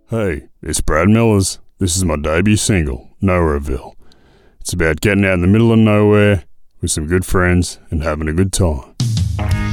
Hey, it's Brad Millers. This is my debut single, Nowhereville. It's about getting out in the middle of nowhere with some good friends and having a good time.